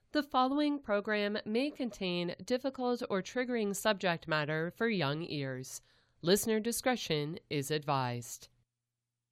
The following program may contain difficult or triggering subject matter for young ears. Listener discretion is advised.